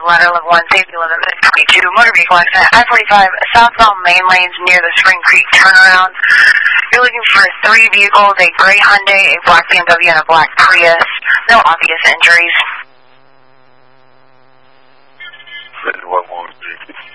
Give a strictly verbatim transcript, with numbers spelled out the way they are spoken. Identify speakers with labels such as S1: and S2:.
S1: ladder level one, safety limit twenty-two, motor vehicle accident, I forty-five, southbound main lanes near the Spring Creek turnaround. You're looking for three vehicles, a gray Hyundai, a black B M W, and a black Prius. No obvious injuries.
S2: What was